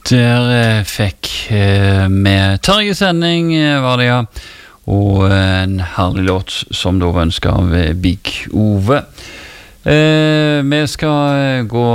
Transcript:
Der fikk med Terje Sending var det, ja. Og en herlig låt som da var ønsket av Big Ove. Vi skal gå